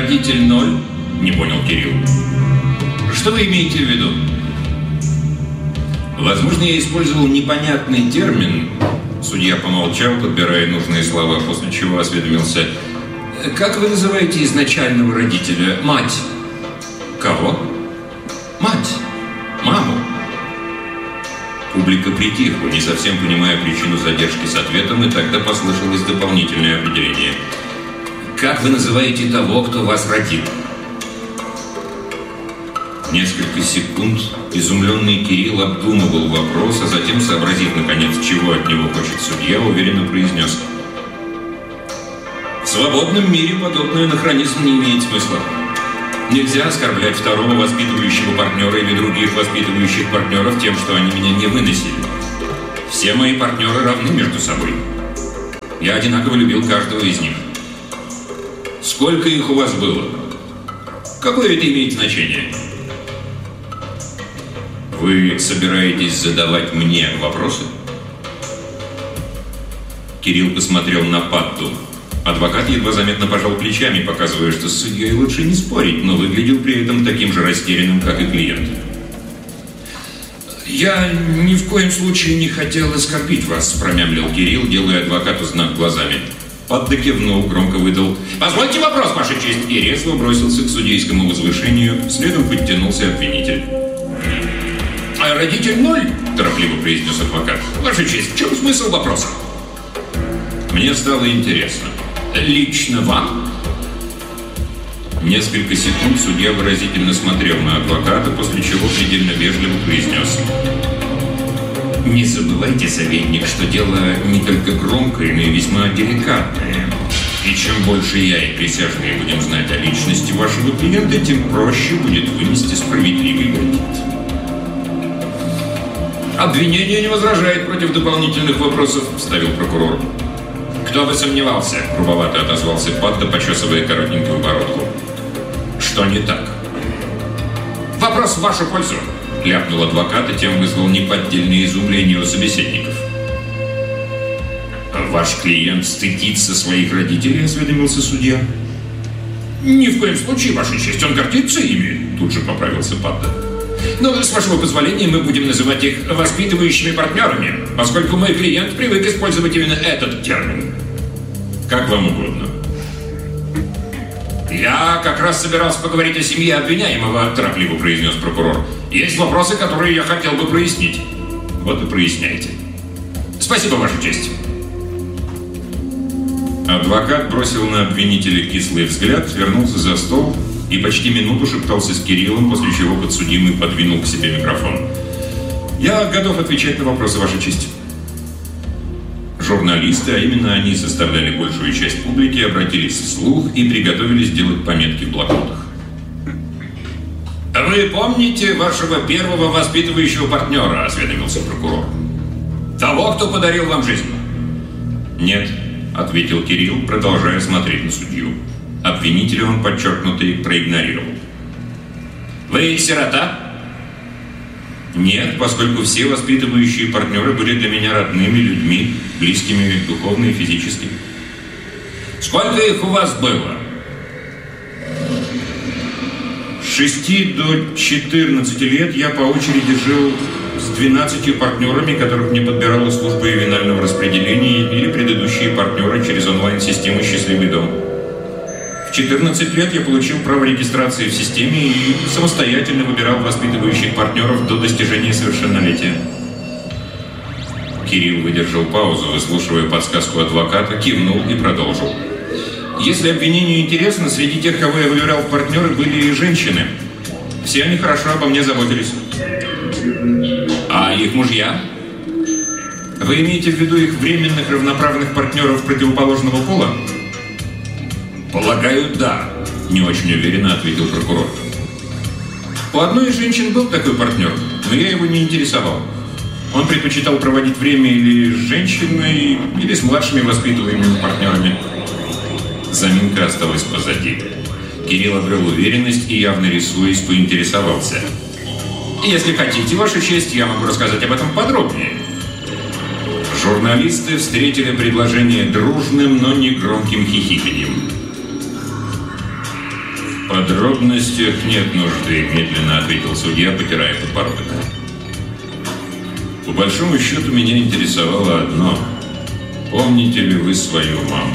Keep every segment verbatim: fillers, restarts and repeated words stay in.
Родитель ноль? Не понял Кирилл. Что вы имеете в виду? Возможно, я использовал непонятный термин. Судья помолчал, подбирая нужные слова, после чего осведомился. Как вы называете изначального родителя? Мать. Кого? Мать. Маму. Публика притихла, не совсем понимая причину задержки с ответом, и тогда послышалось дополнительное определение. Как вы называете того, кто вас родил? Несколько секунд изумленный Кирилл обдумывал вопрос, а затем, сообразив, наконец, чего от него хочет судья, уверенно произнес. В свободном мире подобный анахронизм не имеет смысла. Нельзя оскорблять второго воспитывающего партнера или других воспитывающих партнеров тем, что они меня не выносили. Все мои партнеры равны между собой. Я одинаково любил каждого из них. Сколько их у вас было? Какое это имеет значение? Вы собираетесь задавать мне вопросы? Кирилл посмотрел на Падду. Адвокат едва заметно пожал плечами, показывая, что с судьей лучше не спорить, но выглядел при этом таким же растерянным, как и клиент. «Я ни в коем случае не хотел оскорбить вас», – промямлил Кирилл, делая адвокату знак глазами. Падда кивнул, громко выдал «Позвольте вопрос, Ваша честь!» и резво бросился к судейскому возвышению, следом подтянулся обвинитель. «А родитель ноль?» – торопливо произнес адвокат. «Ваша честь, в чем смысл вопроса?» Мне стало интересно. Лично вам? Несколько секунд судья выразительно смотрел на адвоката, после чего предельно вежливо произнес. Не забывайте, советник, что дело не только громкое, но и весьма деликатное. И чем больше я и присяжные будем знать о личности вашего клиента, тем проще будет вынести справедливый вердикт. Обвинение не возражает против дополнительных вопросов, вставил прокурор. «Кто бы сомневался?» – грубовато отозвался Падда, почесывая коротенькую бородку. «Что не так?» «Вопрос в вашу пользу!» – ляпнул адвокат, и тем вызвал неподдельное изумление у собеседников. «Ваш клиент стыдится своих родителей?» – осведомился судья. «Ни в коем случае, Ваша честь, он гордится ими!» – тут же поправился Падда. «Но, с вашего позволения, мы будем называть их воспитывающими партнерами, поскольку мой клиент привык использовать именно этот термин». «Как вам угодно». «Я как раз собирался поговорить о семье обвиняемого», – торопливо произнес прокурор. «Есть вопросы, которые я хотел бы прояснить». «Вот и проясняйте». «Спасибо, Ваша честь». Адвокат бросил на обвинителя кислый взгляд, вернулся за стол и почти минуту шептался с Кириллом, после чего подсудимый подвинул к себе микрофон. «Я готов отвечать на вопросы, Ваша честь». Журналисты, а именно они составляли большую часть публики, обратились вслух и приготовились делать пометки в блокнотах. «Вы помните вашего первого воспитывающего партнера?» – осведомился прокурор. «Того, кто подарил вам жизнь?» «Нет», – ответил Кирилл, продолжая смотреть на судью. Обвинителя он подчеркнутый проигнорировал. «Вы сирота?» «Нет, поскольку все воспитывающие партнеры были для меня родными людьми, близкими духовно и физически». «Сколько их у вас было?» С шести до четырнадцати лет я по очереди жил с двенадцатью партнерами, которых мне подбирала служба ювенального распределения или предыдущие партнеры через онлайн-систему «Счастливый дом». В четырнадцать лет я получил право регистрации в системе и самостоятельно выбирал воспитывающих партнеров до достижения совершеннолетия. Кирилл выдержал паузу, выслушивая подсказку адвоката, кивнул и продолжил. Если обвинению интересно, среди тех, кого я выбирал в партнеры, были и женщины. Все они хорошо обо мне заботились. А их мужья? Вы имеете в виду их временных равноправных партнеров противоположного пола? «Полагаю, да», – не очень уверенно ответил прокурор. У одной из женщин был такой партнер, но я его не интересовал. Он предпочитал проводить время или с женщиной, или с младшими воспитываемыми партнерами. Заминка осталась позади. Кирилл обрел уверенность и, явно рисуясь, поинтересовался. «Если хотите, Ваша честь, я могу рассказать об этом подробнее». Журналисты встретили предложение дружным, но не громким хихиканьем. В подробностях нет нужды, медленно ответил судья, потирая подбородок. По большому счету меня интересовало одно. Помните ли вы свою маму?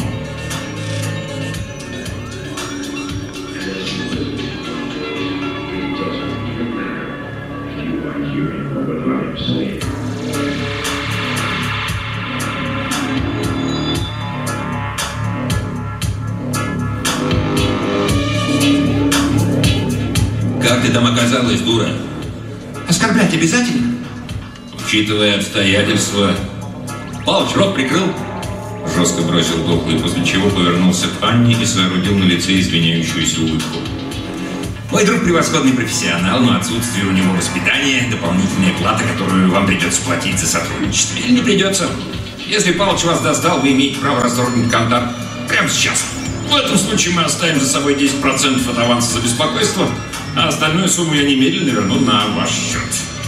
Как ты там оказалась, дура? Оскорблять обязательно? Учитывая обстоятельства. Палыч рот прикрыл. Жестко бросил Дохлый, после чего повернулся к Анне и соорудил на лице извиняющуюся улыбку. Мой друг превосходный профессионал, но отсутствие у него воспитания, дополнительная плата, которую вам придется платить за сотрудничество. Или не придется. Если Палыч вас достал, вы имеете право расторгнуть контакт прямо сейчас. В этом случае мы оставим за собой десять процентов от аванса за беспокойство, а остальную сумму я немедленно верну на ваш счет.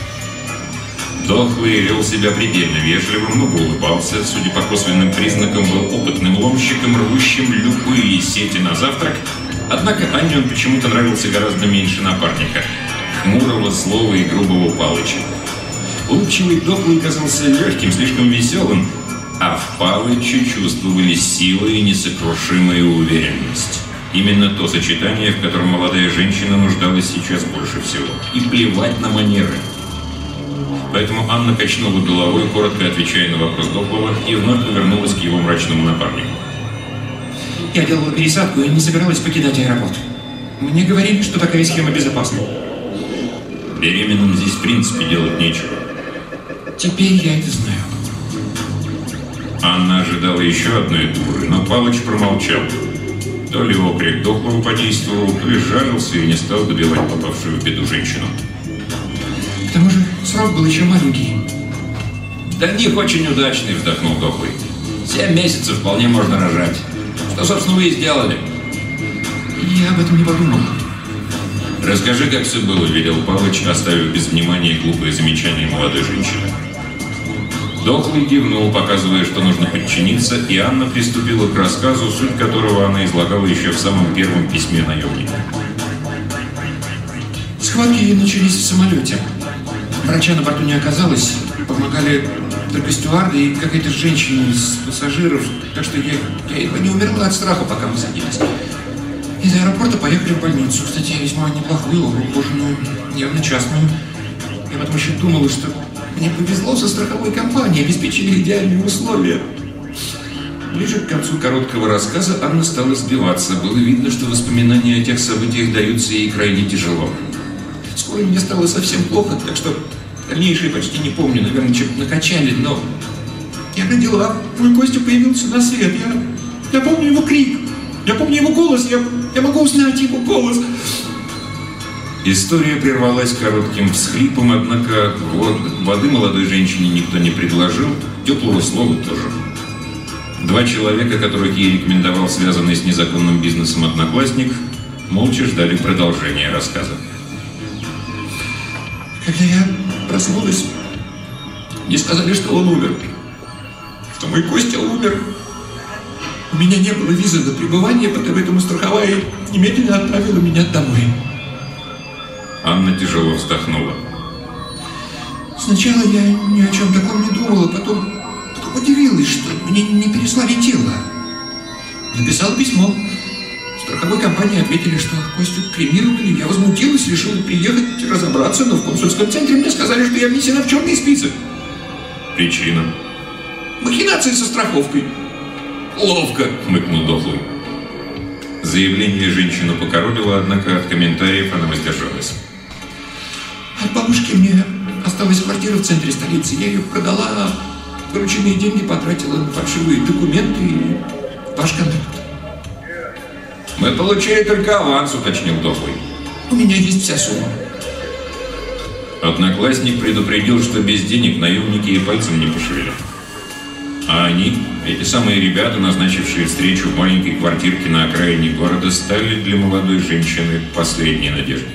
Дохлый вел себя предельно вежливо, много улыбался, судя по косвенным признакам, был опытным ломщиком, рвущим любые сети на завтрак. Однако Анне он почему-то нравился гораздо меньше напарника, хмурого, злого и грубого Палыча. Улыбчивый Дохлый казался легким, слишком веселым, а в Палыче чувствовали силу и несокрушимая уверенность. Именно то сочетание, в котором молодая женщина нуждалась сейчас больше всего. И плевать на манеры. Поэтому Анна качнула головой, коротко отвечая на вопрос Дохлого, и вновь повернулась к его мрачному напарнику. Я делала пересадку и не собиралась покидать аэропорт. Мне говорили, что такая схема безопасна. Беременным здесь в принципе делать нечего. Теперь я это знаю. Анна ожидала еще одной дуры, но Палыч промолчал. То ли окрик Дохлого подействовал, то ли жалился и не стал добивать попавшую в беду женщину. К тому же срок был еще маленький. Для них очень удачный, вздохнул Дохлый. Семь месяцев вполне можно рожать. Что, собственно, вы и сделали. Я об этом не подумал. Расскажи, как все было, велел Палыч, оставив без внимания глупые замечания молодой женщины. Дохлый кивнул, показывая, что нужно подчиниться, и Анна приступила к рассказу, суть которого она излагала еще в самом первом письме наемника. Схватки начались в самолете. Врача на борту не оказалось. Помогали только стюарды и какая-то женщина из пассажиров. Так что я, я едва не умерла от страха, пока мы садились. Из аэропорта поехали в больницу. Кстати, весьма неплохую, ухоженную, явно частную. Я потом еще думала, что мне повезло со страховой компанией, обеспечили идеальные условия. Ближе к концу короткого рассказа Анна стала сбиваться. Было видно, что воспоминания о тех событиях даются ей крайне тяжело. Вскоре мне стало совсем плохо, так что дальнейшее почти не помню. Наверное, что-то накачали, но я родила, мой Костя появился на свет. Я, я помню его крик, я помню его голос, я, я могу узнать его голос. История прервалась коротким всхлипом, однако воды молодой женщине никто не предложил, теплого слова тоже. Два человека, которых ей рекомендовал связанный с незаконным бизнесом одноклассник, молча ждали продолжения рассказа. Когда я проснулась, мне сказали, что он умер. Что мой Костя умер. У меня не было визы на пребывание, поэтому страховая немедленно отправила меня домой. Анна тяжело вздохнула. Сначала я ни о чем таком не думала, потом, потом удивилась, что мне не переслали тело. Написала письмо. В страховой компании ответили, что Костю кремировали. Я возмутилась, решила приехать разобраться, но в консульском центре мне сказали, что я внесена в черный список. Причина? Махинации со страховкой. Ловко, хмыкнул Дохлый. Заявление женщину покоробило, однако от комментариев она воздержалась. От бабушки мне осталась квартира в центре столицы. Я ее продала, а вырученные деньги потратила на фальшивые документы и ваш контакт. Мы получили только аванс, уточнил Дохлый. У меня есть вся сумма. Одноклассник предупредил, что без денег наемники и пальцем не пошевелят. А они, эти самые ребята, назначившие встречу в маленькой квартирке на окраине города, стали для молодой женщины последней надеждой.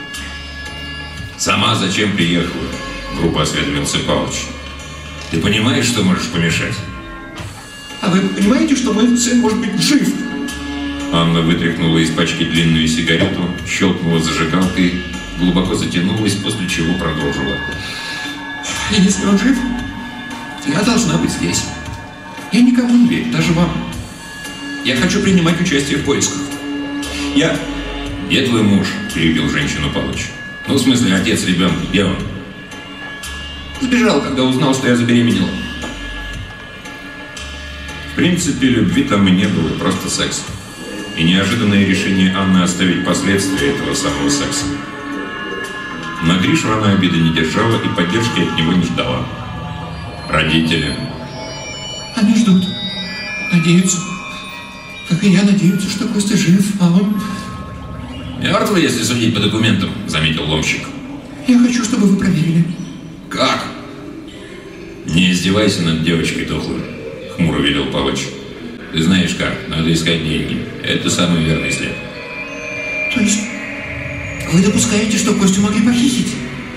«Сама зачем приехала?» – грубо осведомился Палыч. «Ты понимаешь, что можешь помешать?» А вы понимаете, что мой сын может быть жив? Анна вытряхнула из пачки длинную сигарету, щелкнула зажигалкой, глубоко затянулась, после чего продолжила. И если он жив, я должна быть здесь. Я никому не верю, даже вам. Я хочу принимать участие в поисках. Я... Где твой муж? Перебил женщину Палыч. Ну, в смысле, отец ребенка, где он? Сбежал, когда узнал, что я забеременела. В принципе, любви там и не было, просто секс. И неожиданное решение Анны оставить последствия этого самого секса. На Гришу она обиды не держала и поддержки от него не ждала. Родители. Они ждут. Надеются. Как и я, надеются, что Костя жив, а он... Мертвый, если судить по документам, заметил ломщик. Я хочу, чтобы вы проверили. Как? Не издевайся над девочкой дохлой, хмуро велел Палыч. Ты знаешь как, надо искать деньги. Это самый верный след. То есть вы допускаете, что Костю могли похитить?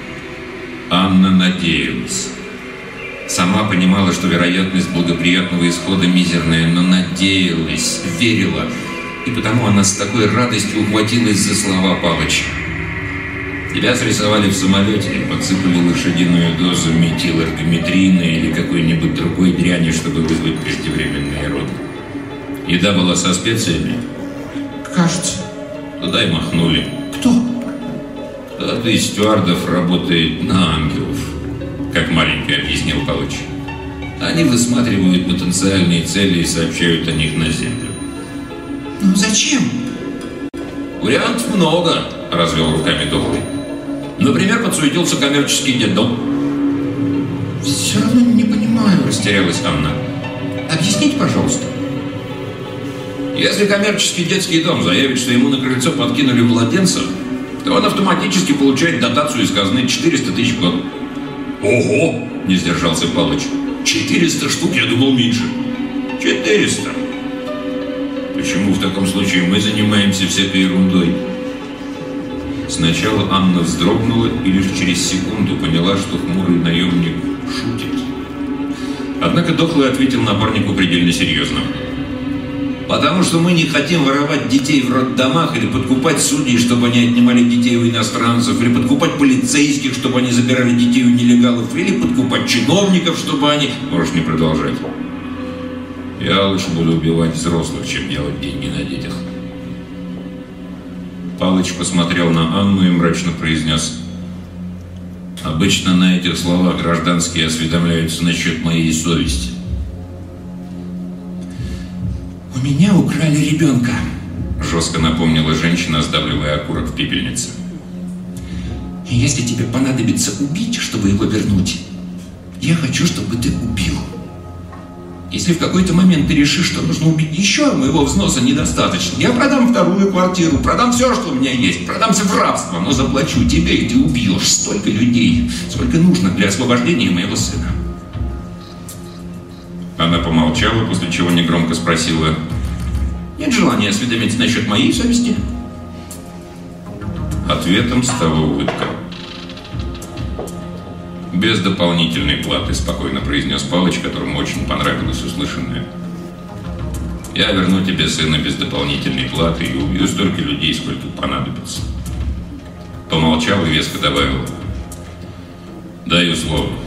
Анна надеялась. Сама понимала, что вероятность благоприятного исхода мизерная, но надеялась, верила. И потому она с такой радостью ухватилась за слова Палыча. Тебя срисовали в самолете и подсыпали лошадиную дозу метилэргометрина или какой-нибудь другой дряни, чтобы вызвать преждевременные роды. Еда была со специями? Кажется. Туда и махнули. Кто? Кто-то из стюардов работает на ангелов, как маленький объяснил Палыч. Они высматривают потенциальные цели и сообщают о них на землю. Ну зачем? Вариантов много, развел руками Дохлый. Например, подсуетился коммерческий детдом. Все равно не понимаю. Растерялась Анна. Объясните, пожалуйста. Если коммерческий детский дом заявит, что ему на крыльцо подкинули младенца, то он автоматически получает дотацию из казны четыреста тысяч в год. Ого! Не сдержался Палыч. четыреста штук, я думал, меньше. четыреста. Почему в таком случае мы занимаемся всякой ерундой? Сначала Анна вздрогнула и лишь через секунду поняла, что хмурый наемник шутит. Однако Дохлый ответил напарнику предельно серьезно. Потому что мы не хотим воровать детей в роддомах или подкупать судей, чтобы они отнимали детей у иностранцев, или подкупать полицейских, чтобы они забирали детей у нелегалов, или подкупать чиновников, чтобы они... Можешь не продолжать. Я лучше буду убивать взрослых, чем делать деньги на детях. Палыч посмотрел на Анну и мрачно произнес. Обычно на этих словах гражданские осведомляются насчет моей совести. У меня украли ребенка, жестко напомнила женщина, сдавливая окурок в пепельнице. И если тебе понадобится убить, чтобы его вернуть, я хочу, чтобы ты убил. Если в какой-то момент ты решишь, что нужно убить еще, моего взноса недостаточно, я продам вторую квартиру, продам все, что у меня есть, продамся в рабство, но заплачу тебе, и ты убьешь столько людей, сколько нужно для освобождения моего сына. Она помолчала, после чего негромко спросила: нет желания осведомиться насчет моей совести? Ответом стала улыбка. «Без дополнительной платы», — спокойно произнес Палыч, которому очень понравилось услышанное. «Я верну тебе сына без дополнительной платы и убью столько людей, сколько понадобится». Помолчал и веско добавил: «Даю слово».